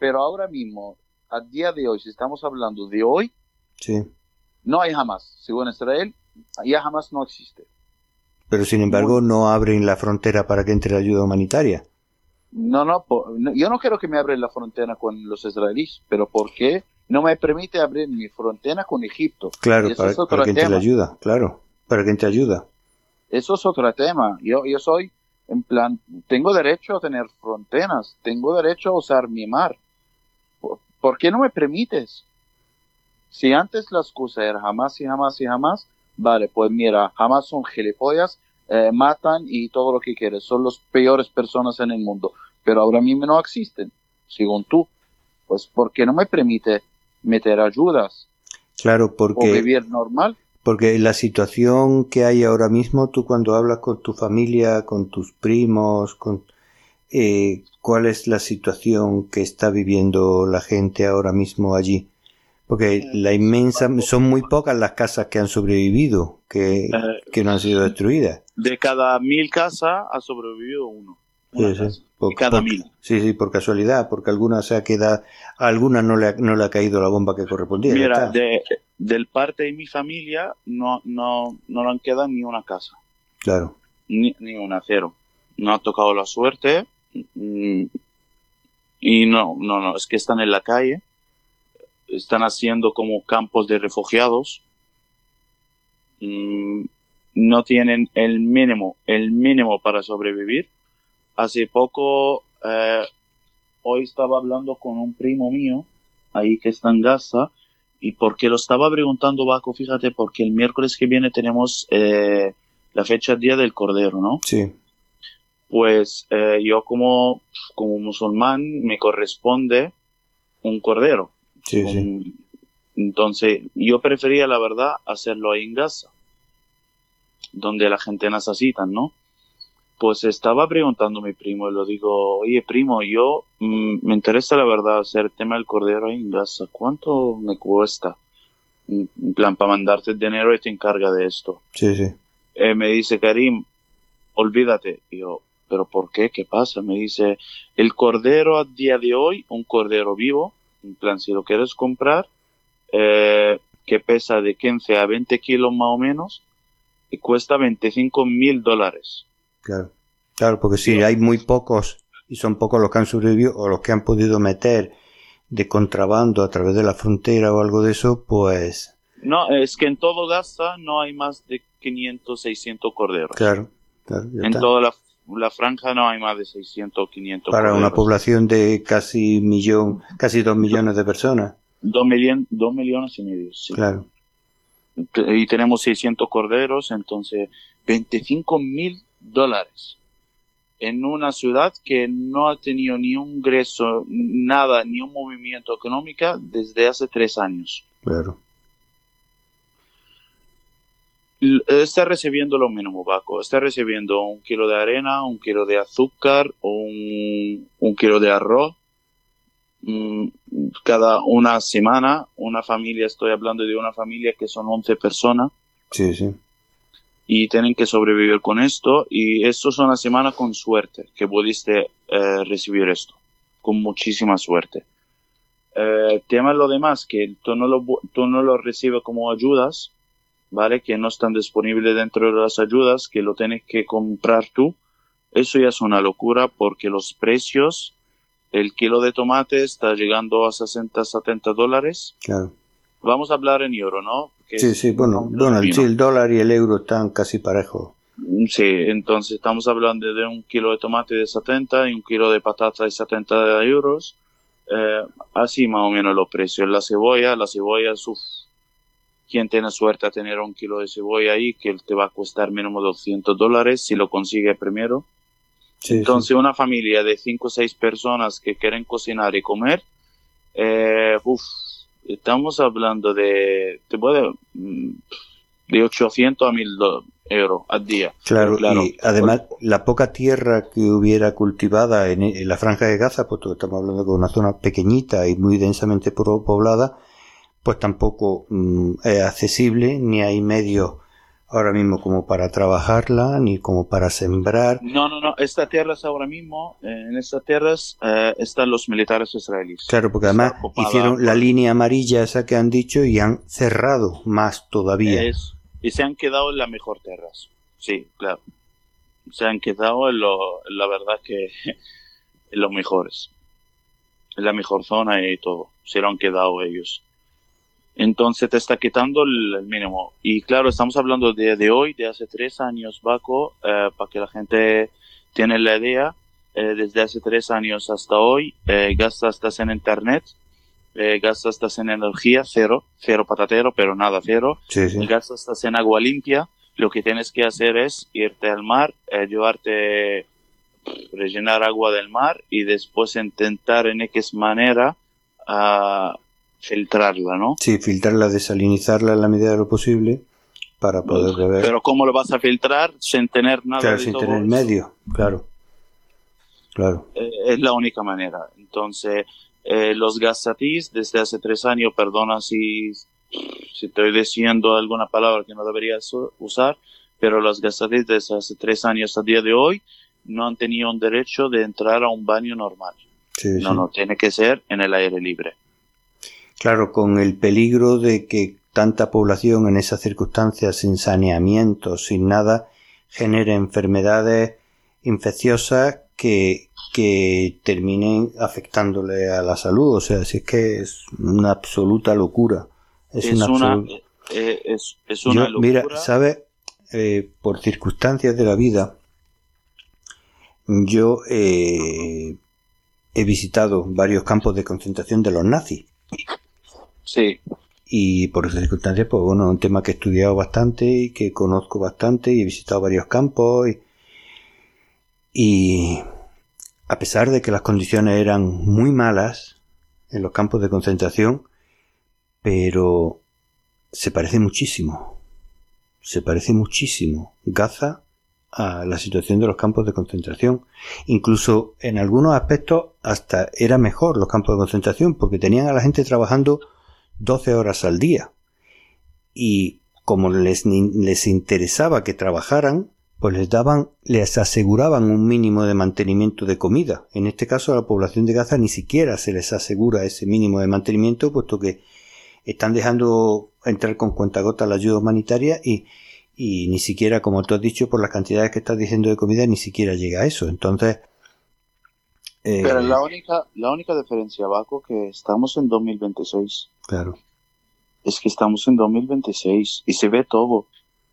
Pero ahora mismo, a día de hoy, si estamos hablando de hoy, Sí. no hay Hamas. Según Israel, ya Hamas no existe. Pero sin embargo Muy, no abren la frontera para que entre ayuda humanitaria. yo no quiero que me abran la frontera con los israelíes, pero ¿por qué no me permite abrir mi frontera con Egipto? Y Claro, eso es para otro que entre la tema. ayuda, claro, para que entre ayuda. Eso es otro tema. Yo soy, en plan, tengo derecho a tener fronteras, tengo derecho a usar mi mar. ¿Por qué no me permites? Si antes la excusa era jamás y jamás y jamás, vale, pues mira, jamás son gilipollas, matan y todo lo que quieres, son las peores personas en el mundo, pero ahora mismo no existen, según tú. Pues, ¿por qué no me permite meter ayudas Claro, o vivir normal? porque la situación que hay ahora mismo, tú cuando hablas con tu familia, con tus primos, ¿cuál es la situación que está viviendo la gente ahora mismo allí? Porque son muy pocas las casas que han sobrevivido, que no han sido destruidas. De cada 1000 casas ha sobrevivido una Sí, sí. casa. De cada 1000. Sí, por casualidad, porque alguna se ha quedado, a alguna no le ha caído la bomba que correspondía, ya Mira, está. del parte de mi familia no le queda ni una casa, Claro, ni una, cero. No ha tocado la suerte y no, es que están en la calle, están haciendo como campos de refugiados, no tienen el mínimo para sobrevivir. Hace poco, hoy estaba hablando con un primo mío, ahí que está en Gaza, y porque lo estaba preguntando, Baco, fíjate, porque el miércoles que viene tenemos la fecha Día del Cordero, ¿no? sí, Pues yo como musulmán me corresponde un cordero. sí, sí. Entonces, yo prefería, la verdad, hacerlo ahí en Gaza, donde la gente necesita, ¿no? Pues estaba preguntando a mi primo y le digo, oye primo, yo me interesa la verdad hacer el tema del cordero ahí en Gaza. ¿Cuánto me cuesta? En plan, para mandarte el dinero y te encarga de esto. Sí, sí. Me dice, Karim, olvídate. Y yo, ¿pero por qué? ¿Qué pasa? Me dice, el cordero a día de hoy, un cordero vivo, en plan, si lo quieres comprar, que pesa de 15 a 20 kilos más o menos, y cuesta $25,000. Claro, porque sí, hay muy pocos y son pocos los que han sobrevivido o los que han podido meter de contrabando a través de la frontera o algo de eso, pues... No, es que en todo Gaza no hay más de 500, 600 corderos. Claro, ya en está. toda la franja no hay más de 600 o 500 Para corderos. una población de casi 2 millones de personas. 2,5 millones, sí. Claro. Y tenemos 600 corderos, entonces $25,000 en una ciudad que no ha tenido ni un ingreso, nada, ni un movimiento económico desde hace 3 años. Claro. Está recibiendo lo mínimo, Paco. Está recibiendo 1 kilo de arena, 1 kilo de azúcar, un kilo de arroz. Cada una semana, una familia, estoy hablando de una familia que son 11 personas. Sí, sí. Y tienen que sobrevivir con esto. Y esto es una semana con suerte que pudiste recibir esto. Con muchísima suerte. Tema lo demás, que tú no lo recibes como ayudas, ¿vale? Que no están disponibles dentro de las ayudas, que lo tienes que comprar tú. Eso ya es una locura porque los precios, el kilo de tomate está llegando a 60, $70. Claro. Vamos a hablar en euro, ¿no? Porque Sí, bueno, el dólar y el euro están casi parejos. Sí, entonces estamos hablando de 1 kilo de tomate de 70 y 1 kilo de patata de 70 euros. Así más o menos los precios. La cebolla, quien tiene suerte a tener 1 kilo de cebolla ahí, que te va a costar mínimo $200 si lo consigue primero. Sí, Entonces, sí. una familia de 5 o 6 personas que quieren cocinar y comer, estamos hablando de 800 a 1.000 euros al día. Claro, Claro, y además la poca tierra que hubiera cultivada en la franja de Gaza, pues estamos hablando de una zona pequeñita y muy densamente poblada, pues tampoco es accesible, ni hay medios ahora mismo como para trabajarla, ni como para sembrar. No. Estas tierras ahora mismo, en estas tierras están los militares israelíes. Claro, porque Está además ocupada hicieron la por- línea amarilla esa que han dicho y han cerrado más todavía. y se han quedado en las mejores tierras. Sí, claro. Se han quedado la verdad que en los mejores. En la mejor zona y todo. Se lo han quedado ellos. Entonces te está quitando el mínimo. Y claro, estamos hablando de hoy, de hace 3 años, Baco, para que la gente tiene la idea. Desde hace 3 años hasta hoy, gastas en internet, gastas en energía, cero patatero, pero nada, cero. Sí, sí. Gastas en agua limpia. Lo que tienes que hacer es irte al mar, llevarte, rellenar agua del mar y después intentar en X manera filtrarla, ¿no? Sí, filtrarla, desalinizarla en la medida de lo posible para poder beber. Pero ¿cómo lo vas a filtrar sin tener nada Claro, de sin todo tener eso? medio, claro. Es la única manera. Entonces, los gastatís desde hace 3 años, perdona si estoy diciendo alguna palabra que no debería usar, pero los gastatís desde hace 3 años a día de hoy no han tenido un derecho de entrar a un baño normal. Sí, No, tiene que ser en el aire libre. Claro, con el peligro de que tanta población en esas circunstancias, sin saneamiento, sin nada, genere enfermedades infecciosas que terminen afectándole a la salud. O sea, si es que es una absoluta locura. Es una locura. Mira, ¿sabes? Por circunstancias de la vida, yo he visitado varios campos de concentración de los nazis. Sí. Y por esas circunstancias, pues bueno, es un tema que he estudiado bastante y que conozco bastante y he visitado varios campos y a pesar de que las condiciones eran muy malas en los campos de concentración, pero se parece muchísimo Gaza a la situación de los campos de concentración. Incluso en algunos aspectos hasta era mejor los campos de concentración porque tenían a la gente trabajando 12 horas al día y como les interesaba que trabajaran, pues les aseguraban un mínimo de mantenimiento de comida. En este caso a la población de Gaza ni siquiera se les asegura ese mínimo de mantenimiento, puesto que están dejando entrar con cuentagotas la ayuda humanitaria y ni siquiera, como tú has dicho, por las cantidades que estás diciendo de comida, ni siquiera llega a eso. Entonces pero la única diferencia, Baco, que estamos en 2026. Claro. Es que estamos en 2026 y se ve todo.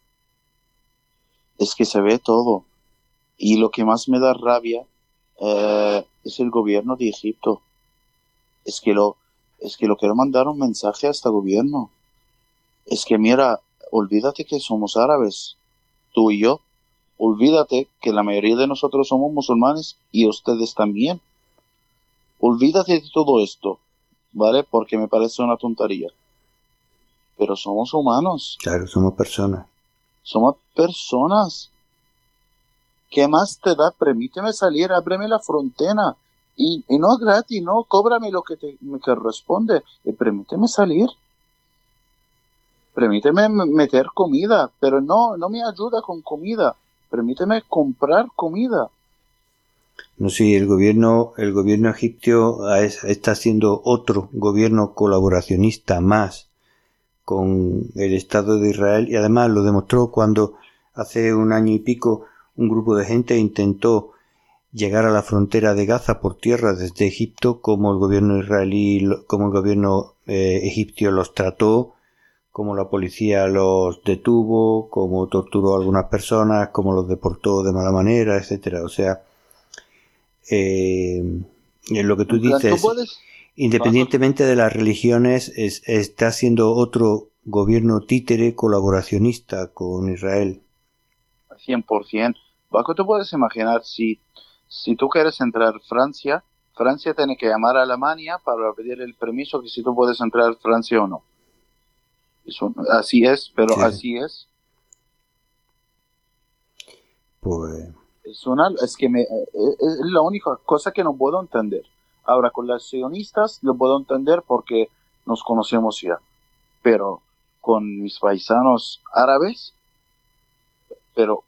Es que se ve todo. Y lo que más me da rabia es el gobierno de Egipto. Es que lo quiero mandar un mensaje a este gobierno. Es que mira, olvídate que somos árabes, tú y yo. Olvídate que la mayoría de nosotros somos musulmanes y ustedes también. Olvídate de todo esto, ¿vale? Porque me parece una tontería. Pero somos humanos. Claro, somos personas. Somos personas. ¿Qué más te da? Permíteme salir, ábreme la frontera. Y no es gratis, no, cóbrame lo que me corresponde. Permíteme salir. Permíteme meter comida, pero no me ayuda con comida. Permíteme comprar comida. No sé, el gobierno egipcio está siendo otro gobierno colaboracionista más con el Estado de Israel y además lo demostró cuando hace un año y pico un grupo de gente intentó llegar a la frontera de Gaza por tierra desde Egipto, como el gobierno egipcio los trató, como la policía los detuvo, como torturó a algunas personas, como los deportó de mala manera, etcétera. O sea, lo que tú dices, independientemente de las religiones, está siendo otro gobierno títere colaboracionista con Israel. 100%. Baco, ¿te puedes imaginar si tú quieres entrar a Francia tiene que llamar a Alemania para pedir el permiso que si tú puedes entrar a Francia o no? Así es, pero sí. Así es. Pues es la única cosa que no puedo entender. Ahora, con los sionistas lo puedo entender porque nos conocemos ya. Pero con mis paisanos árabes, pero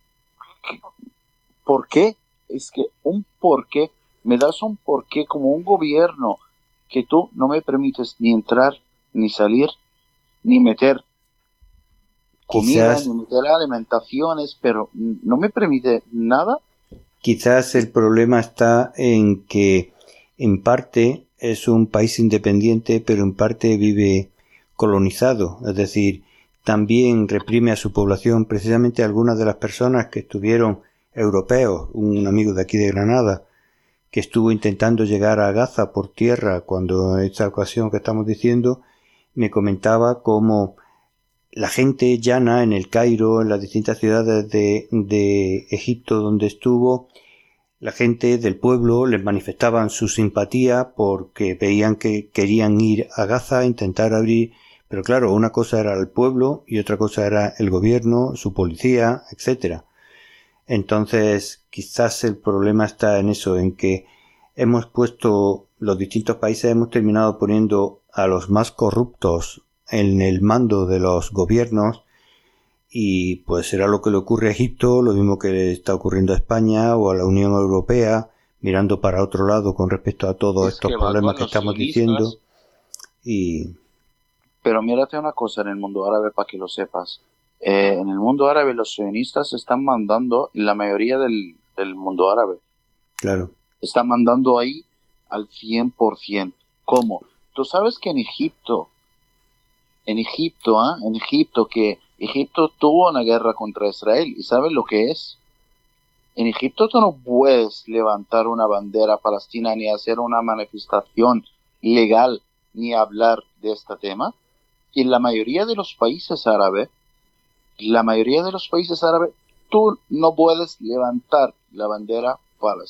¿por qué? Es que un porqué, me das un porqué como un gobierno que tú no me permites ni entrar, ni salir, ni meter comida, Quizás, ni meter alimentaciones, pero no me permite nada. quizás el problema está en que en parte es un país independiente, pero en parte vive colonizado, es decir, también reprime a su población. Precisamente algunas de las personas que estuvieron europeos, un amigo de aquí de Granada, que estuvo intentando llegar a Gaza por tierra cuando esta ocasión que estamos diciendo, me comentaba cómo la gente llana en el Cairo, en las distintas ciudades de Egipto donde estuvo, la gente del pueblo les manifestaban su simpatía porque veían que querían ir a Gaza, intentar abrir, pero claro, una cosa era el pueblo y otra cosa era el gobierno, su policía, etcétera. Entonces, quizás el problema está en eso, en que hemos puesto, los distintos países hemos terminado poniendo a los más corruptos en el mando de los gobiernos, y pues será lo que le ocurre a Egipto, lo mismo que le está ocurriendo a España o a la Unión Europea, mirando para otro lado con respecto a todos estos problemas que estamos diciendo. Pero mírate una cosa en el mundo árabe para que lo sepas. En el mundo árabe los sionistas están mandando en la mayoría del mundo árabe. Claro. Están mandando ahí al 100%. ¿Cómo? Tú sabes que en Egipto, que Egipto tuvo una guerra contra Israel, ¿y sabes lo que es? En Egipto tú no puedes levantar una bandera palestina ni hacer una manifestación legal ni hablar de este tema. Y en la mayoría de los países árabes, tú no puedes levantar la bandera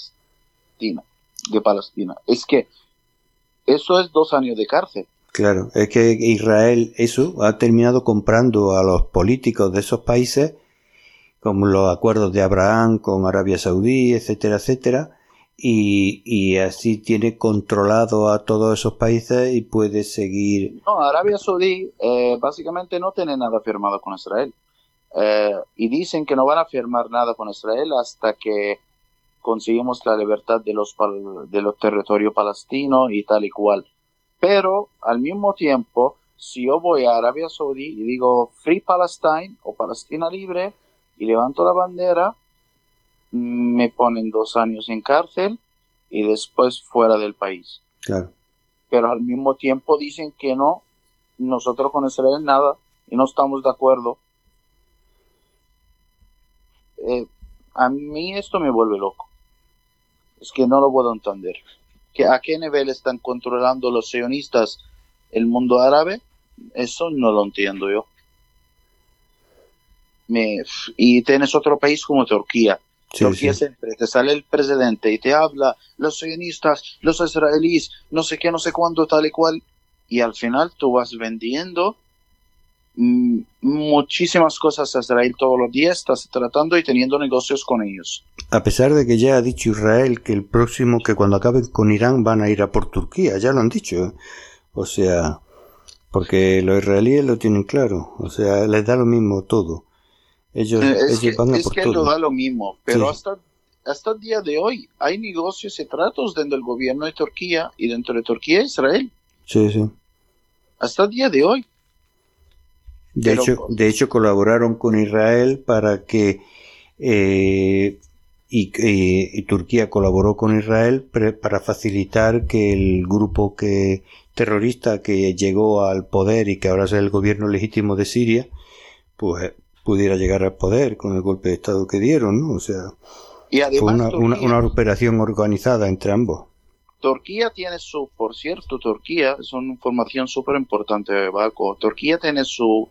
de Palestina. Es que eso es 2 años de cárcel. Claro, es que Israel eso ha terminado comprando a los políticos de esos países, como los acuerdos de Abraham con Arabia Saudí, etcétera, etcétera, y así tiene controlado a todos esos países y puede seguir. No, Arabia Saudí básicamente no tiene nada firmado con Israel. Y dicen que no van a firmar nada con Israel hasta que conseguimos la libertad de los territorios palestinos y tal y cual. Pero al mismo tiempo, si yo voy a Arabia Saudí y digo Free Palestine o Palestina Libre y levanto la bandera, me ponen 2 años en cárcel y después fuera del país. Claro. Pero al mismo tiempo dicen que no, nosotros con Israel nada y no estamos de acuerdo. A mí esto me vuelve loco. Es que no lo puedo entender. ¿A qué nivel están controlando los sionistas el mundo árabe? Eso no lo entiendo yo. Y tienes otro país como Turquía. Sí, Turquía sí. siempre te sale el presidente y te habla, los sionistas, los israelíes, no sé qué, no sé cuándo, tal y cual. Y al final tú vas vendiendo muchísimas cosas a Israel todos los días, estás tratando y teniendo negocios con ellos. A pesar de que ya ha dicho Israel que el próximo, que cuando acaben con Irán van a ir a por Turquía, ya lo han dicho. O sea, porque los israelíes lo tienen claro, o sea, les da lo mismo todo. Ellos van a por todo. Es que lo da lo mismo, pero sí. hasta el día de hoy hay negocios y tratos dentro del gobierno de Turquía y dentro de Turquía e Israel. Sí, sí. Hasta el día de hoy. De hecho colaboraron con Israel para que y Turquía colaboró con Israel para facilitar que el grupo terrorista que llegó al poder y que ahora es el gobierno legítimo de Siria, pues pudiera llegar al poder con el golpe de estado que dieron, ¿no? O sea, y además, fue una operación organizada entre ambos. Turquía tiene por cierto, Turquía, es una información súper importante, Baco. Turquía tiene sus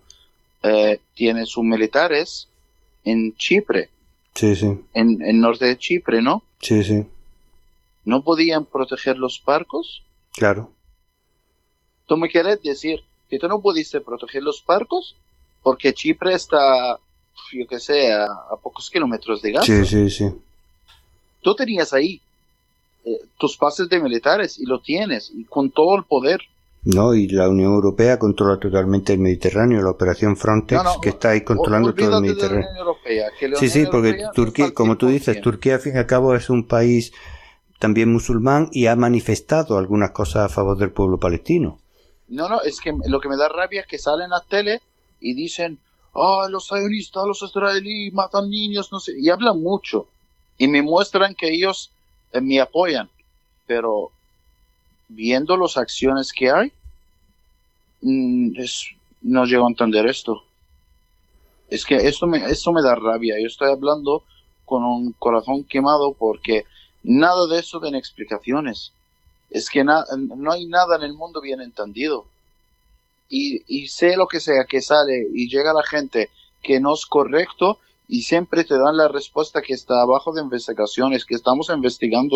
militares en Chipre. Sí, sí. En norte de Chipre, ¿no? Sí, sí. ¿No podían proteger los barcos? Claro. ¿Tú me quieres decir que tú no pudiste proteger los barcos? Porque Chipre está, yo qué sé, a pocos kilómetros de Gaza. Sí, sí, sí. Tú tenías ahí tus bases de militares y lo tienes, y con todo el poder. No, y la Unión Europea controla totalmente el Mediterráneo, la operación Frontex, que está ahí controlando todo el Mediterráneo. De la Unión Europea, que la Sí, Unión sí, porque Europea Turquía, como tú dices, Turquía al fin y al cabo es un país también musulmán y ha manifestado algunas cosas a favor del pueblo palestino. No, es que lo que me da rabia es que salen a tele y dicen, los sionistas, los israelíes matan niños, no sé, y hablan mucho. Y me muestran que ellos me apoyan, pero viendo las acciones que hay, no llego a entender esto. Es que esto me da rabia. Yo estoy hablando con un corazón quemado porque nada de eso den explicaciones. Es que no hay nada en el mundo bien entendido. Y sé lo que sea que sale y llega la gente que no es correcto y siempre te dan la respuesta que está abajo de investigaciones, que estamos investigando,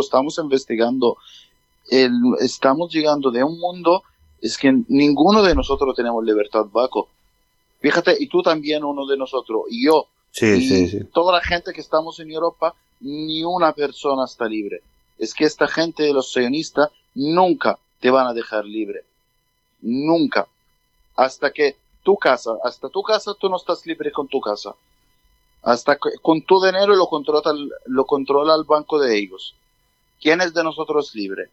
estamos llegando de un mundo, es que ninguno de nosotros tenemos libertad, Baco. Fíjate, y tú también, uno de nosotros, y yo, sí. Toda la gente que estamos en Europa, ni una persona está libre. Es que esta gente de los sionistas nunca te van a dejar libre. Nunca. Hasta tu casa tú no estás libre con tu casa. Hasta que con tu dinero lo controla el banco de ellos. ¿Quién es de nosotros libre?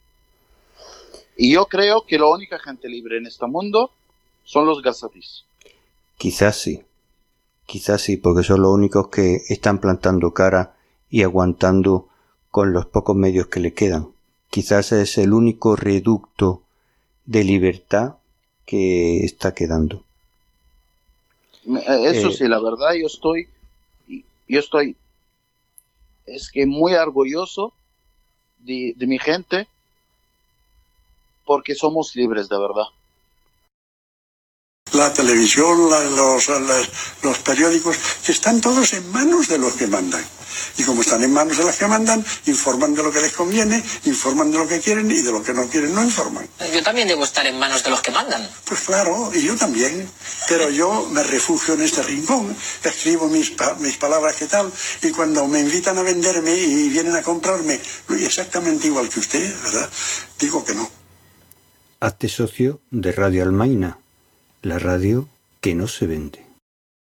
Y yo creo que la única gente libre en este mundo son los gazatíes. Quizás sí, porque son los únicos que están plantando cara y aguantando con los pocos medios que le quedan. Quizás es el único reducto de libertad que está quedando. Eso sí, la verdad, yo estoy es que muy orgulloso de mi gente porque somos libres de verdad. La televisión, los periódicos, que están todos en manos de los que mandan. Y como están en manos de los que mandan, informan de lo que les conviene, informan de lo que quieren y de lo que no quieren no informan. Yo también debo estar en manos de los que mandan. Pues claro, y yo también. Pero yo me refugio en este rincón, escribo mis palabras que tal, y cuando me invitan a venderme y vienen a comprarme, exactamente igual que usted, ¿verdad? Digo que no. Hazte socio de Radio Almaina, la radio que no se vende.